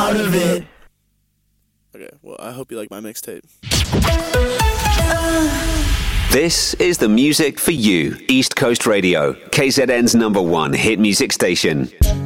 out of it. Okay, well, I hope you like my mixtape. This is the music for you. East Coast Radio, KZN's #1 hit music station.